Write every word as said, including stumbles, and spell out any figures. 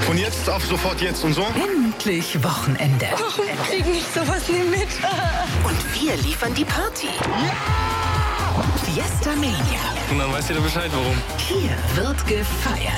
Von jetzt auf sofort jetzt und so? Endlich Wochenende. Warum krieg ich sowas nie mit? Und wir liefern die Party. Ja! Fiesta Mania. Und dann weißt du Bescheid, warum. Hier wird gefeiert.